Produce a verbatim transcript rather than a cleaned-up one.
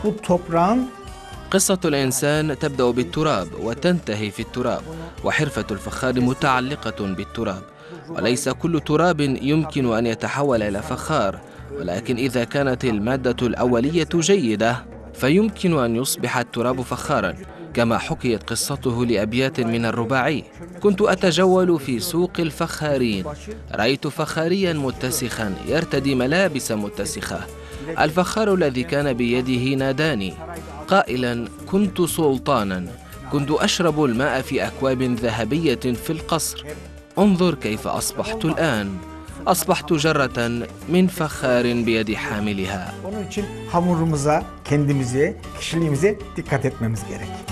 bu toprağın قصة الإنسان تبدأ بالتراب وتنتهي في التراب، وحرفة الفخار متعلقة بالتراب، وليس كل تراب يمكن أن يتحول إلى فخار، ولكن إذا كانت المادة الأولية جيدة فيمكن أن يصبح التراب فخارا، كما حكيت قصته لأبيات من الرباعي: كنت أتجول في سوق الفخارين، رأيت فخاريا متسخا يرتدي ملابس متسخة، الفخار الذي كان بيده ناداني قائلا: كنت سلطانا، كنت أشرب الماء في أكواب ذهبية في القصر، انظر كيف أصبحت الآن، أصبحت جرة من فخار بيد حاملها. Onun için hamurumuza, kendimize, kişiliğimize dikkat etmemiz gerek.